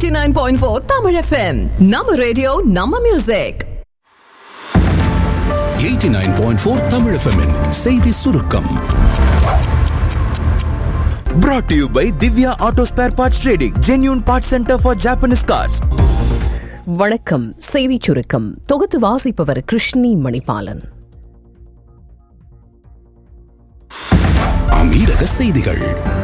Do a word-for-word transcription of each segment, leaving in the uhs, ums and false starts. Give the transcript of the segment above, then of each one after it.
eighty-nine point four Tamil F M. நம்ம radio நம்ம music. eighty-nine point four Tamil F M -இன் செய்தி சுருக்கம். Brought to you by Divya Auto Spare Parts Trading, genuine parts center for Japanese cars. வணக்கம். செய்தி சுருக்கம் தொகுத்து வாசிப்பவர் கிருஷ்ணி மணிபாலன். அமீரக செய்திகள்.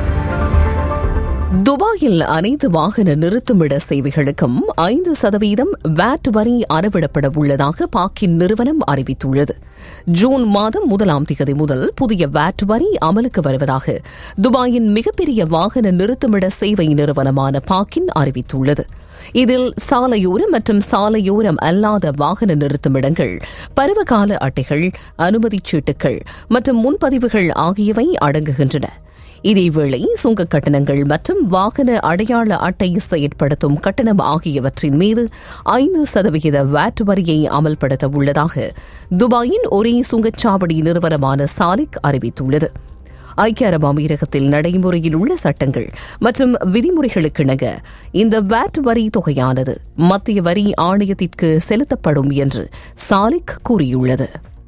துபாயில் அனைத்து வாகன நிறுத்துமிட சேவைகளுக்கும் ஐந்து சதவீதம் வாட் வரி அறவிடப்பட உள்ளதாக பாக்கின் நிறுவனம் அறிவித்துள்ளது. ஜூன் மாதம் முதலாம் தேதி முதல் புதிய வாட் வரி அமலுக்கு வருவதாக துபாயின் மிகப்பெரிய வாகன நிறுத்துமிட சேவை நிறுவனமான பாக்கின் அறிவித்துள்ளது. இதில் சாலையோரம் மற்றும் சாலையோரம் அல்லாத வாகன நிறுத்துமிடங்கள், பருவகால அட்டைகள், அனுமதிச் சீட்டுகள் மற்றும் முன்பதிவுகள் ஆகியவை அடங்குகின்றன. இதேவேளை சுங்க கட்டணங்கள் மற்றும் வாகன அடையாள அட்டை செயற்படுத்தும் கட்டணம் ஆகியவற்றின் மீது ஐந்து சதவிகித வாட் வரியை அமல்படுத்த உள்ளதாக துபாயின் ஒரே சுங்கச்சாவடி நிறுவனமான சாலிக் அறிவித்துள்ளது. ஐக்கிய அரபு அமீரகத்தில் நடைமுறையில் உள்ள சட்டங்கள் மற்றும் விதிமுறைகளுக்கிணங்க இந்த வாட் வரி தொகையானது மத்திய வரி ஆணையத்திற்கு செலுத்தப்படும் என்று சாலிக் கூறியுள்ளது.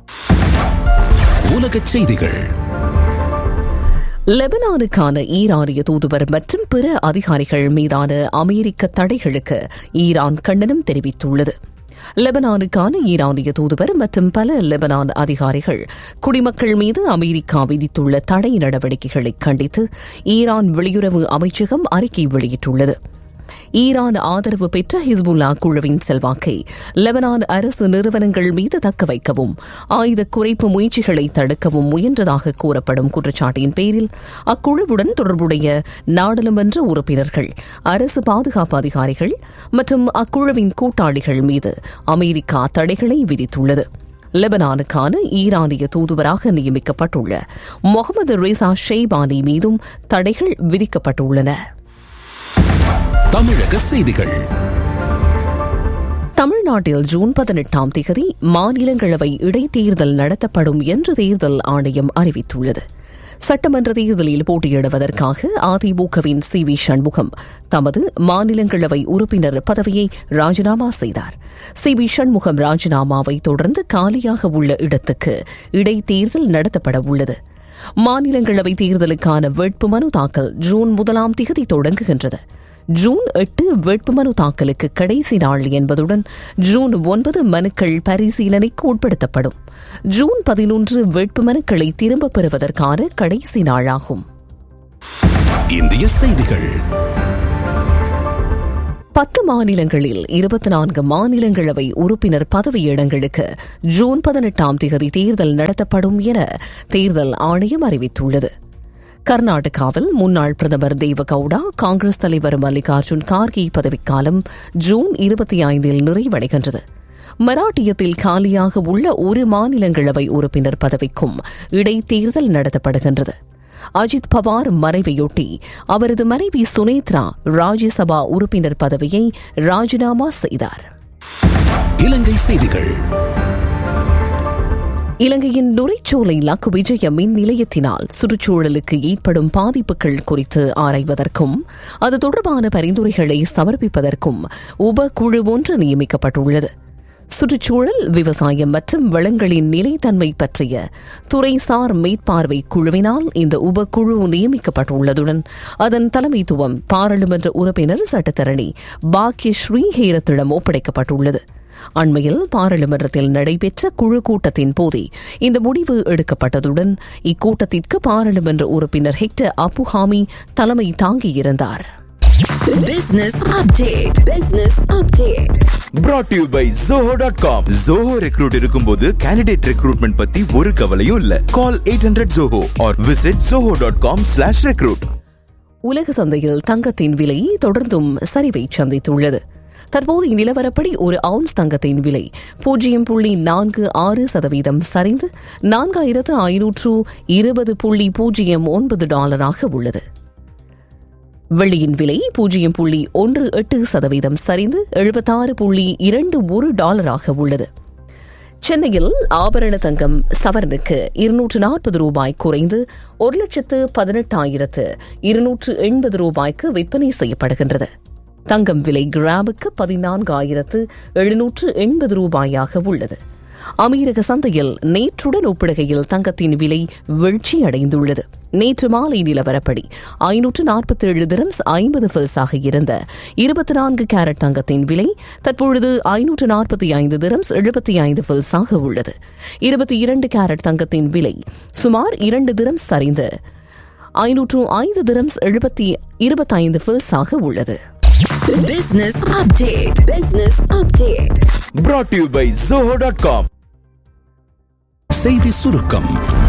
உலகச் செய்திகள். லெபனானுக்கான ஈரானிய தூதுவர் மற்றும் பிற அதிகாரிகள் மீதான அமெரிக்க தடைகளுக்கு ஈரான் கண்டனம் தெரிவித்துள்ளது. லெபனானுக்கான ஈரானிய தூதுவர் மற்றும் பல லெபனான் அதிகாரிகள் குடிமக்கள் மீது அமெரிக்கா விதித்துள்ள தடை நடவடிக்கைகளை கண்டித்து ஈரான் வெளியுறவு அமைச்சகம் அறிக்கை வெளியிட்டுள்ளது. ஈரான் ஆதரவு பெற்ற ஹிஸ்புல்லா குழுவின் செல்வாக்கை லெபனான் அரசு நிறுவனங்கள் மீது தக்க வைக்கவும் ஆயுத குறைப்பு முயற்சிகளை தடுக்கவும் முயன்றதாக கூறப்படும் குற்றச்சாட்டின் பேரில் அக்குழுவுடன் தொடர்புடைய நாடாளுமன்ற உறுப்பினர்கள், அரசு பாதுகாப்பு அதிகாரிகள் மற்றும் அக்குழுவின் கூட்டாளிகள் மீது அமெரிக்கா தடைகளை விதித்துள்ளது. லெபனானுக்கான ஈரானிய தூதுவராக நியமிக்கப்பட்டுள்ள முகமது ரிசா ஷெய்பானி மீதும் தடைகள் விதிக்கப்பட்டுள்ளன. தமிழக செய்திகள். தமிழ்நாட்டில் ஜூன் பதினெட்டாம் தேதி மாநிலங்களவை இடைத்தேர்தல் நடத்தப்படும் என்று தேர்தல் ஆணையம் அறிவித்துள்ளது. சட்டமன்ற தேர்தலில் போட்டியிடுவதற்காக அதிமுகவின் சி வி சண்முகம் தமது மாநிலங்களவை உறுப்பினர் பதவியை ராஜினாமா செய்தார். சி வி சண்முகம் ராஜினாமாவை தொடர்ந்து காலியாக உள்ள இடத்துக்கு இடைத்தேர்தல் நடத்தப்பட உள்ளது. மாநிலங்களவை தேர்தலுக்கான வேட்புமனு தாக்கல் ஜூன் முதலாம் தேதி தொடங்குகின்றது. ஜூன் எட்டு வேட்புமனு தாக்கலுக்கு கடைசி நாள் என்பதுடன் ஜூன் ஒன்பது மனுக்கள் பரிசீலனைக்கு உட்படுத்தப்படும். ஜூன் பதினொன்று வேட்புமனுக்களை திரும்பப் பெறுவதற்கான கடைசி நாளாகும். இந்திய செய்திகள். பத்து மாநிலங்களில் இருபத்தி நான்கு மாநிலங்களவை உறுப்பினர் பதவியிடங்களுக்கு ஜூன் பதினெட்டாம் தேதி தேர்தல் நடத்தப்படும் என தேர்தல் ஆணையம் அறிவித்துள்ளது. கர்நாடகாவில் முன்னாள் பிரதமர் தேவகவுடா, காங்கிரஸ் தலைவர் மல்லிகார்ஜுன் கார்கே பதவிக்காலம் ஜூன் இருபத்தி ஐந்தில் நிறைவடைகின்றது. மராட்டியத்தில் காலியாக உள்ள ஒரு மாநிலங்களவை உறுப்பினர் பதவிக்கும் இடைத்தேர்தல் நடத்தப்படுகின்றது. அஜித் பவார் மறைவையொட்டி அவரது மனைவி சுனேத்ரா ராஜ்யசபா உறுப்பினர் பதவியை ராஜினாமா செய்தார். இலங்கை செய்திகள். இலங்கையின் நுரைச்சோலை லக்கு விஜய மின் நிலையத்தினால் சுற்றுச்சூழலுக்கு ஏற்படும் பாதிப்புகள் குறித்து ஆராய்வதற்கும் அது தொடர்பான பரிந்துரைகளை சமர்ப்பிப்பதற்கும் உபகுழு ஒன்று நியமிக்கப்பட்டுள்ளது. சுற்றுச்சூழல், விவசாயம் மற்றும் வளங்களின் நிலைத்தன்மை பற்றிய துறைசார் மேற்பார்வை குழுவினால் இந்த உபகுழு நியமிக்கப்பட்டுள்ளதுடன் அதன் தலைமைத்துவம் பாராளுமன்ற உறுப்பினர் சட்டத்தரணி பாக்கிய ஸ்ரீஹேரத்திடம் ஒப்படைக்கப்பட்டுள்ளது. அண்மையில் பாராளுமன்றத்தில் நடைபெற்ற குழு கூட்டத்தின் போதே இந்த முடிவு எடுக்கப்பட்டதுடன் இக்கூட்டத்திற்கு பாராளுமன்ற உறுப்பினர் ஹெக்டர் அப்புஹாமி தலைமை தாங்கியிருந்தார். Business update. Business update. Brought to you by zoho dot com. Zoho Recruit இருக்கும்போது candidate recruitment பத்தி ஒரு கவலையும் இல்ல. Call eight hundred zoho or visit zoho dot com slash recruit. உலக சந்தையில் தங்கத்தின் விலை தொடர்ந்தும் சரிவை சந்தித்துள்ளது. தற்போதைய நிலவரப்படி ஒரு அவுன்ஸ் தங்கத்தின் விலை பூஜ்ஜியம் புள்ளி நான்கு ஆறு சதவீதம் சரிந்து நான்காயிரத்து ஐநூற்று இருபது புள்ளி பூஜ்ஜியம் ஒன்பது டாலராக உள்ளது. வெள்ளியின் விலை பூஜ்ஜியம் புள்ளி ஒன்று எட்டு சதவீதம் சரிந்து எழுபத்தாறு புள்ளி இரண்டு ஒரு டாலராக உள்ளது. சென்னையில் ஆபரண தங்கம் சவரனுக்கு இருநூற்று நாற்பது ரூபாய் குறைந்து ஒரு லட்சத்து பதினெட்டாயிரத்து இருநூற்று எண்பது ரூபாய்க்கு விற்பனை செய்யப்படுகின்றது. தங்கம் விலை கிராமுக்கு பதினான்காயிரத்து எழுநூற்று எண்பது ரூபாயாக உள்ளது. அமீரக சந்தையில் நேற்றுடன் ஒப்பிடுகையில் தங்கத்தின் விலை வீழ்ச்சியடைந்துள்ளது. நேற்று மாலை நிலவரப்படி ஐநூற்று நாற்பத்தி ஏழு திரம்ஸ் ஐம்பது பில்ஸாக இருந்த இருபத்தி நான்கு கேரட் தங்கத்தின் விலை தற்பொழுது ஐநூற்று நாற்பத்தி ஐந்து திரம்ஸ் எழுபத்தி ஐந்து பில்ஸாக உள்ளது. இருபத்தி இரண்டு கேரட் தங்கத்தின் விலை சுமார் இரண்டு திரம்ஸ் சரிந்து ஐநூற்று ஐந்து திரம்ஸ் எழுபத்தி இருபத்தி ஐந்து பில்ஸாக உள்ளது. Business update. Business update. Brought to you by Zoho dot com. செய்தி சுருக்கம்.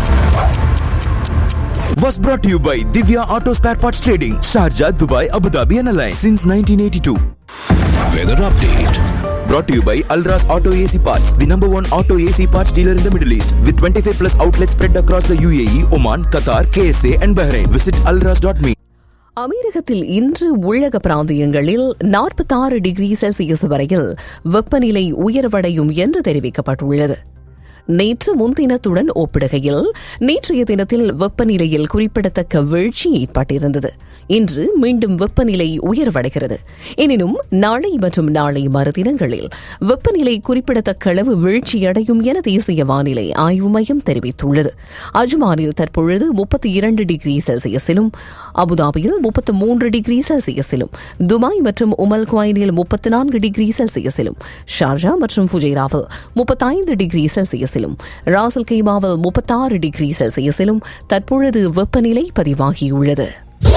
Was brought to you by Divya Auto Spare Parts Trading, Sharjah, Dubai, Abu Dhabi and Alliance since nineteen eighty-two. Weather update. Brought to you by Alras Auto A C Parts, the number one auto A C parts dealer in the Middle East, with twenty-five plus outlets spread across the U A E, Oman, Qatar, K S A and Bahrain. Visit alras dot me. அமீரகத்தில் இன்று உள்ளக பிராந்தியங்களில் நாற்பத்தாறு degree Celsius வரையில் வெப்பநிலை உயர்வடையும் என்று தெரிவிக்கப்பட்டுள்ளது. நேற்று முன்தினத்துடன் ஒப்பிடுகையில் நேற்றைய தினத்தில் வெப்பநிலையில் குறிப்பிடத்தக்க வீழ்ச்சி ஏற்பட்டிருந்தது. இன்று மீண்டும் வெப்பநிலை உயர்வடைகிறது. எனினும் நாளை மற்றும் நாளை மறுதினங்களில் வெப்பநிலை குறிப்பிடத்தக்க அளவு வீழ்ச்சியடையும் என தேசிய வானிலை ஆய்வு மையம் தெரிவித்துள்ளது. அஜ்மானில் தற்பொழுது முப்பத்தி இரண்டு டிகிரி செல்சியஸிலும், அபுதாபியில் முப்பத்தி மூன்று டிகிரி செல்சியஸிலும், துபாய் மற்றும் உமல் குவைனில் முப்பத்தி நான்கு டிகிரி செல்சியஸிலும், ஷார்ஜா மற்றும் ஃபுஜைராவில் முப்பத்தைந்து டிகிரி செல்சியஸ், ராசல் கைமாவில் முப்பத்தாறு டிகிரி செல்சியஸிலும் தற்பொழுது வெப்பநிலை பதிவாகியுள்ளது.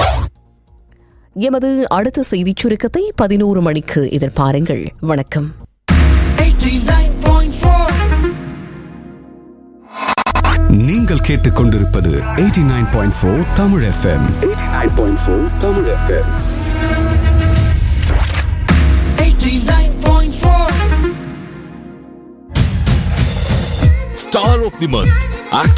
எமது அடுத்த செய்திச் சுருக்கத்தை பதினோரு மணிக்கு எதிர்பாருங்கள். வணக்கம். நீங்கள் கேட்டுக்கொண்டிருப்பது எண்பத்தி ஒன்பது புள்ளி நான்கு தமிழ் எஃப்எம். எண்பத்தி ஒன்பது புள்ளி நான்கு Tamil FM. Star of the month. Actor